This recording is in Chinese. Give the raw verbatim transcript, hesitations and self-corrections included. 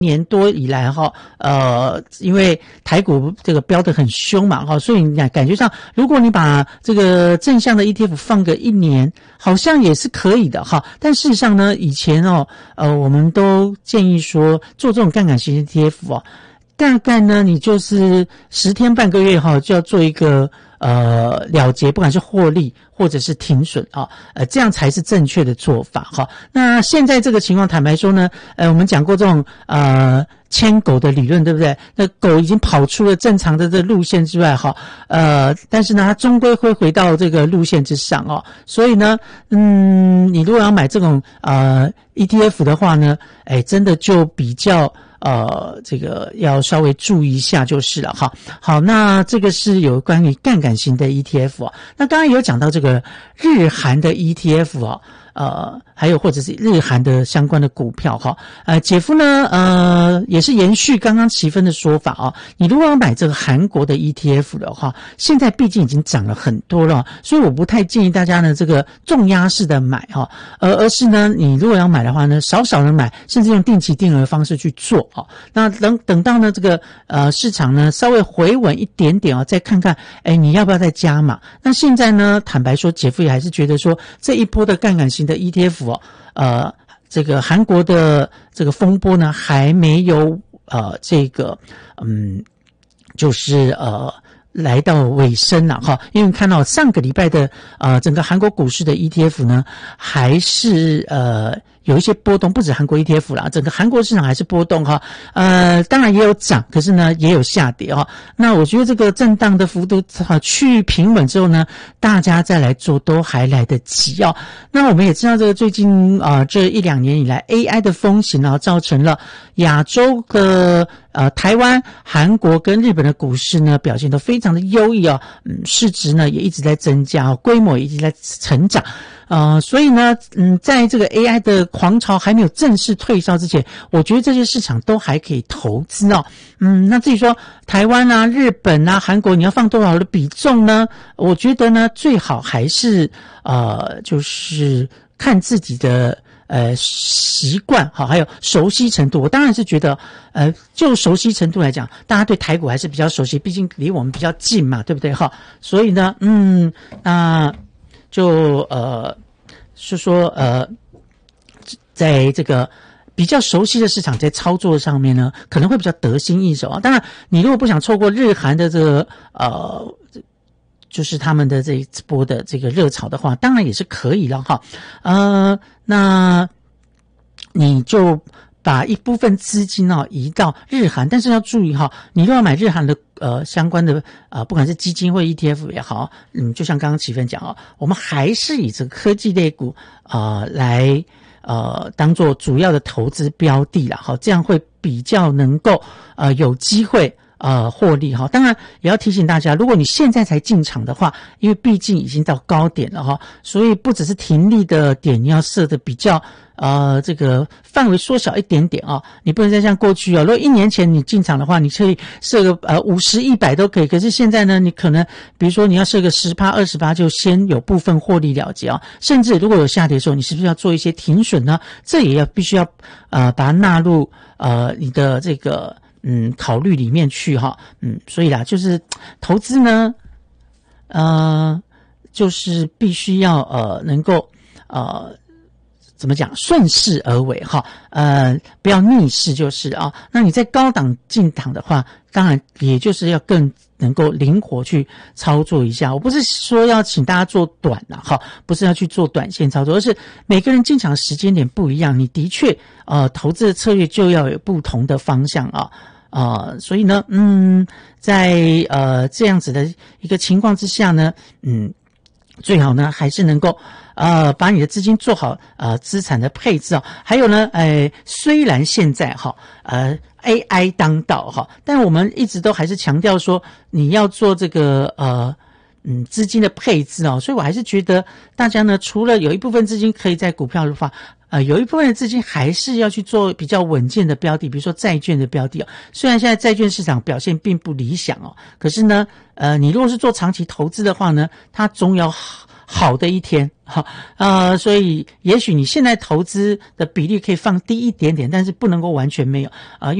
年多以来哈，呃，因为台股这个飙得很凶嘛哈，所以你感觉上，如果你把这个正向的 E T F 放个一年，好像也是可以的哈。但事实上呢，以前哦，呃，我们都建议说做这种杠杆型 E T F 哦，大概呢，你就是十天半个月哈，就要做一个呃了结，不管是获利或者是停损啊，呃，这样才是正确的做法哈。那现在这个情况，坦白说呢，呃，我们讲过这种呃牵狗的理论，对不对？那狗已经跑出了正常的这路线之外哈，呃，但是呢，它终归会回到这个路线之上哦。所以呢，嗯，你如果要买这种呃 E T F 的话呢，哎，真的就比较。呃，这个要稍微注意一下就是了哈。好，那这个是有关于杠杆型的 E T F 哦。那刚刚有讲到这个日韩的 E T F 哦，呃，还有或者是日韩的相关的股票哈。呃，姐夫呢，呃，也是延续刚刚齐芬的说法啊、哦。你如果要买这个韩国的 E T F 的话，现在毕竟已经涨了很多了，所以我不太建议大家呢这个重压式的买哈，而而是呢，你如果要买的话呢，少少的买，甚至用定期定额的方式去做。哦，那等等到呢这个呃市场呢稍微回稳一点点哦，再看看哎你要不要再加码。那现在呢坦白说，姐夫也还是觉得说这一波的杠杆型的 E T F 哦，呃这个韩国的这个风波呢还没有呃这个嗯就是呃来到尾声了哈，因为看到上个礼拜的呃整个韩国股市的 E T F 呢还是呃有一些波动，不止韩国 E T F 啦，整个韩国市场还是波动哈。呃，当然也有涨，可是呢也有下跌哈。那我觉得这个震荡的幅度哈去平稳之后呢，大家再来做都还来得及哦。那我们也知道这个最近啊、呃、这一两年以来 A I 的风行啊，造成了亚洲的呃台湾、韩国跟日本的股市呢表现都非常的优异哦，嗯，市值呢也一直在增加哦，规模也一直在成长。呃，所以呢，嗯，在这个 A I 的狂潮还没有正式退烧之前，我觉得这些市场都还可以投资哦。嗯，那至于说台湾啊、日本啊、韩国，你要放多少的比重呢？我觉得呢，最好还是呃，就是看自己的呃习惯好，还有熟悉程度。我当然是觉得，呃，就熟悉程度来讲，大家对台股还是比较熟悉，毕竟离我们比较近嘛，对不对？哈，所以呢，嗯，那。就呃是说呃在这个比较熟悉的市场在操作上面呢，可能会比较得心应手啊。当然你如果不想错过日韩的这个呃就是他们的这一波的这个热潮的话，当然也是可以了哈。呃那你就把一部分资金哦移到日韩，但是要注意哈，你如果要买日韩的呃相关的呃不管是基金或 E T F 也好，嗯，就像刚刚齐芬讲哦，我们还是以这个科技类股呃来呃当做主要的投资标的啦，好，这样会比较能够呃有机会呃获利哈。当然也要提醒大家，如果你现在才进场的话，因为毕竟已经到高点了哈，所以不只是停利的点你要设的比较呃这个范围缩小一点点啊，你不能再像过去啊，如果一年前你进场的话，你可以设个呃五十、一百都可以，可是现在呢，你可能比如说你要设个 百分之十、二十 就先有部分获利了结啊，甚至如果有下跌的时候，你是不是要做一些停损呢？这也要必须要呃把它纳入呃你的这个嗯考虑里面去哈，嗯，所以啦，就是投资呢，呃，就是必须要呃能够呃。怎么讲？顺势而为哈，呃，不要逆势就是啊。那你在高档进场的话，当然也就是要更能够灵活去操作一下。我不是说要请大家做短啦，哈，不是要去做短线操作，而是每个人进场时间点不一样，你的确呃投资的策略就要有不同的方向啊。呃，所以呢，嗯，在呃这样子的一个情况之下呢，嗯。最好呢还是能够呃把你的资金做好呃资产的配置哦。还有呢，呃虽然现在哈呃 A I 当道哈，但我们一直都还是强调说你要做这个呃嗯资金的配置哦。所以我还是觉得大家呢，除了有一部分资金可以在股票的话，呃有一部分的资金还是要去做比较稳健的标的，比如说债券的标的哦。虽然现在债券市场表现并不理想哦，可是呢呃你如果是做长期投资的话呢，它总有好好的一天。好，呃，所以也许你现在投资的比例可以放低一点点，但是不能够完全没有啊、呃。